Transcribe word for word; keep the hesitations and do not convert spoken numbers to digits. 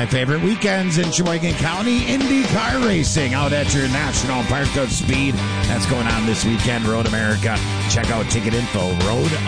my favorite weekends in Sheboygan County, Indy car racing out at your National Park of Speed. That's going on this weekend, Road America. Check out ticket info, road